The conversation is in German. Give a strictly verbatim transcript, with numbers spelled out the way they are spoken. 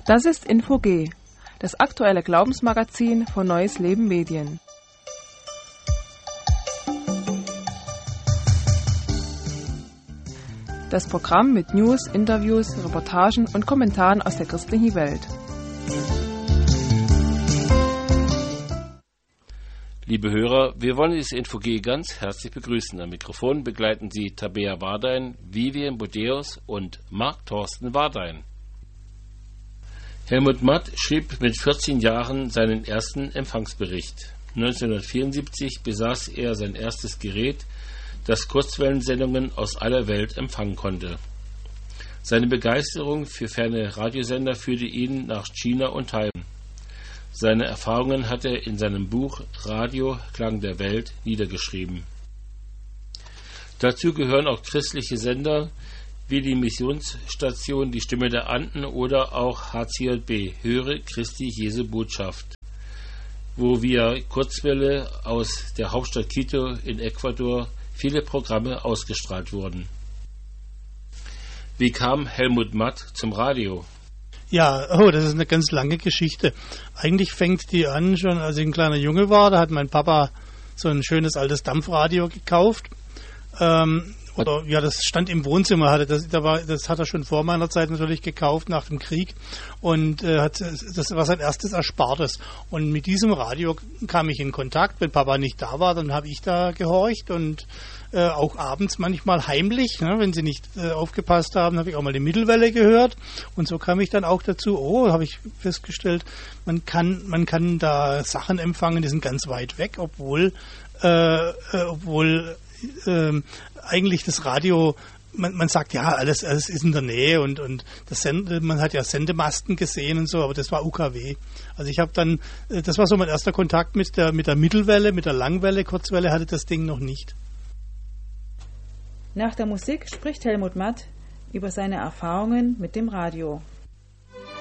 Das ist Info G, das aktuelle Glaubensmagazin von Neues Leben Medien. Das Programm mit News, Interviews, Reportagen und Kommentaren aus der christlichen Welt. Liebe Hörer, wir wollen dieses Info G ganz herzlich begrüßen. Am Mikrofon begleiten Sie Tabea Wardein, Vivian Budeus und Marc Thorsten Wardein. Helmut Matt schrieb mit vierzehn Jahren seinen ersten Empfangsbericht. neunzehnhundertvierundsiebzig besaß er sein erstes Gerät, das Kurzwellensendungen aus aller Welt empfangen konnte. Seine Begeisterung für ferne Radiosender führte ihn nach China und Taiwan. Seine Erfahrungen hat er in seinem Buch Radio Klang der Welt niedergeschrieben. Dazu gehören auch christliche Sender wie die Missionsstation Die Stimme der Anden oder auch H C J B, Höre Christi Jesu Botschaft, wo via Kurzwelle aus der Hauptstadt Quito in Ecuador viele Programme ausgestrahlt wurden. Wie kam Helmut Matt zum Radio? Ja, oh, das ist eine ganz lange Geschichte. Eigentlich fängt die an, schon als ich ein kleiner Junge war. Da hat mein Papa so ein schönes altes Dampfradio gekauft. Ähm, oder ja, das stand im Wohnzimmer. Hatte das, da war, das hat er schon vor meiner Zeit natürlich gekauft, nach dem Krieg. Und äh, hat, das war sein erstes Erspartes. Und mit diesem Radio kam ich in Kontakt. Wenn Papa nicht da war, dann habe ich da gehorcht und Äh, auch abends manchmal heimlich, ne, wenn sie nicht äh, aufgepasst haben, habe ich auch mal die Mittelwelle gehört und so kam ich dann auch dazu, oh, habe ich festgestellt, man kann man kann da Sachen empfangen, die sind ganz weit weg, obwohl äh, äh, obwohl äh, eigentlich das Radio, man, man sagt ja, alles, alles ist in der Nähe und, und das Send, man hat ja Sendemasten gesehen und so, aber das war U K W. Also ich habe dann, das war so mein erster Kontakt mit der, mit der Mittelwelle, mit der Langwelle, Kurzwelle hatte das Ding noch nicht. Nach der Musik spricht Helmut Matt über seine Erfahrungen mit dem Radio.